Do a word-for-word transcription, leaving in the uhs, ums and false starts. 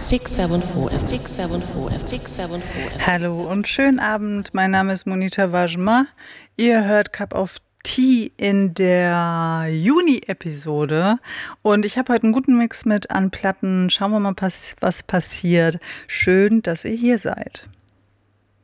six seven four F six seven four F six seven four F. Hallo und schönen Abend. Mein Name ist Monita Wajma. Ihr hört Cup of Tea in der Juni-Episode. Und ich habe heute einen guten Mix mit an Platten. Schauen wir mal, was passiert. Schön, dass ihr hier seid.